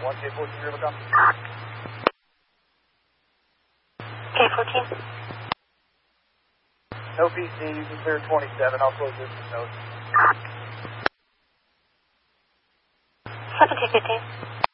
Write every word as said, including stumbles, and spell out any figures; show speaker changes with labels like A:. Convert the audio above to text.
A: one K fourteen, Rubicon.
B: K fourteen.
A: No P C, you can clear twenty-seven. I'll close this with notes.
B: seventeen fifteen.